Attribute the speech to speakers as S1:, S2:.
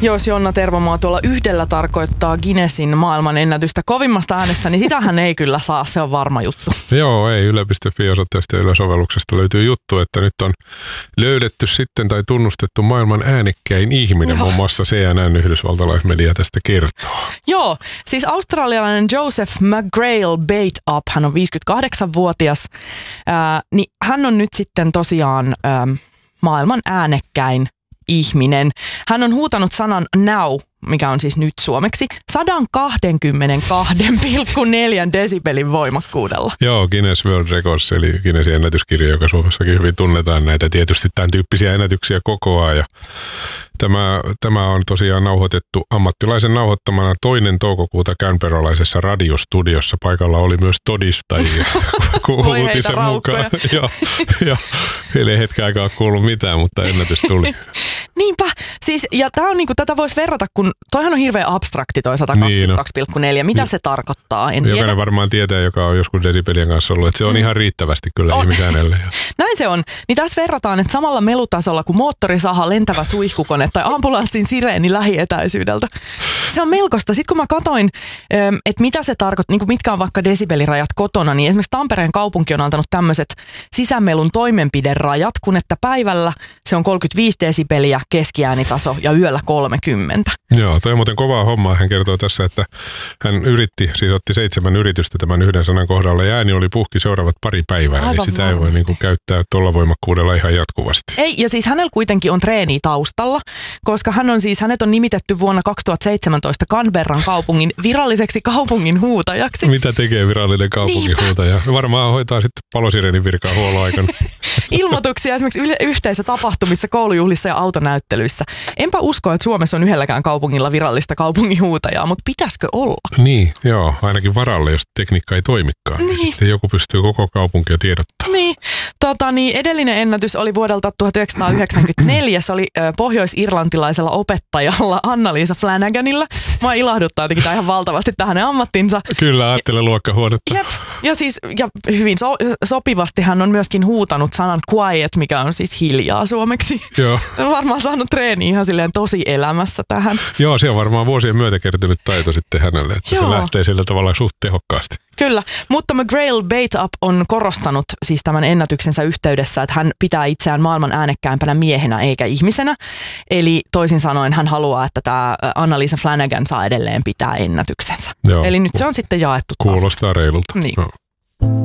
S1: Jos Jonna Tervomaa tuolla yhdellä tarkoittaa Guinnessin maailman ennätystä kovimmasta äänestä, niin sitähän ei kyllä saa, se on varma juttu.
S2: Joo, ei yle.fi-osoitteesta ja Yle-sovelluksesta löytyy juttu, että nyt on löydetty sitten tai tunnustettu maailman äänekkäin ihminen. Muun muassa CNN, yhdysvaltalaismedia, tästä kertoo.
S1: Joo, siis australialainen Joseph McGrail Bate-Up, hän on 58-vuotias, niin hän on nyt sitten tosiaan maailman äänekkäin ihminen. Hän on huutanut sanan now, mikä on siis nyt suomeksi, 122,4 desibelin voimakkuudella.
S2: Joo, Guinness World Records, eli Guinnessin ennätyskirja, joka Suomessakin hyvin tunnetaan näitä tietysti tämän tyyppisiä ennätyksiä kokoaa. Ja tämä on tosiaan nauhoitettu ammattilaisen nauhoittamana 2. toukokuuta canberralaisessa radiostudiossa. Paikalla oli myös todistajia uutisen mukaan. Joo, eli hetken aikaa kuullut mitään, mutta ennätys tuli.
S1: Niinpä, siis, ja tää on niinku, tätä voisi verrata, kun toihan on hirveän abstrakti toi 122,4. Mitä se tarkoittaa? En
S2: Jokainen
S1: tiedä.
S2: Varmaan tietää, joka on joskus desibelien kanssa ollut, että se on ihan riittävästi kyllä ihmisäänelle.
S1: Näin se on. Niin tässä verrataan, että samalla melutasolla kuin moottorisaha, lentävä suihkukone tai ambulanssin sireeni lähietäisyydeltä. Se on melkoista. Sitten kun mä katsoin, että mitä se tarkoittaa, niin mitkä on vaikka desibelirajat kotona, niin esimerkiksi Tampereen kaupunki on antanut tämmöiset sisämelun toimenpiderajat, kun että päivällä se on 35 desibeliä keskiäänitaso ja yöllä 30.
S2: Joo, toi on muuten kovaa hommaa. Hän kertoo tässä, että hän otti 7 yritystä tämän yhden sanan kohdalla ja ääni oli puhki seuraavat pari päivää.
S1: Aivan
S2: eli sitä
S1: varmasti.
S2: ei voi niinku käyttää tuolla voimakkuudella ihan jatkuvasti.
S1: Ei, ja siis hänellä kuitenkin on treeniä taustalla, koska hänet on nimitetty vuonna 2017 Canberran kaupungin viralliseksi kaupungin huutajaksi.
S2: Mitä tekee virallinen kaupunginhuutaja? Varmaan hoitaa sitten palosirenin virkaa huollon aikana.
S1: Ilmoituksia esimerkiksi yhteisötapahtumissa, koulujuhlissa ja autonäyttelyissä. Enpä usko, että Suomessa on yhdelläkään kaupungilla virallista kaupunginhuutajaa, mutta pitäisikö olla?
S2: Niin, joo, ainakin varalle, jos tekniikka ei toimikaan.
S1: Niin.
S2: Sitten joku pystyy koko kaupunkia tiedottamaan.
S1: Niin, edellinen ennätys oli vuodelta 1994. Se oli pohjois-irlantilaisella opettajalla Anna-Liisa Flanaganilla. Mua ilahduttaa jotenkin tämä ihan valtavasti tähän ammattinsa.
S2: Kyllä, ajattelen luokkahuonetta.
S1: Jep. Ja hyvin sopivasti hän on myöskin huutanut sanan quiet, mikä on siis hiljaa suomeksi.
S2: Joo.
S1: On varmaan saanut treeniä ihan silleen tosi elämässä tähän.
S2: Joo, se on varmaan vuosien myötä kertynyt taito sitten hänelle, että se lähtee sillä tavalla suht tehokkaasti.
S1: Kyllä, mutta McGrail Bate-Up on korostanut siis tämän ennätyksensä yhteydessä, että hän pitää itseään maailman äänekkäämpänä miehenä eikä ihmisenä. Eli toisin sanoen hän haluaa, että tämä Anna-Liisa Flanagan saa edelleen pitää ennätyksensä.
S2: Joo.
S1: Eli nyt se on sitten jaettu taas.
S2: Kuulostaa reilulta.
S1: Niin.
S2: No.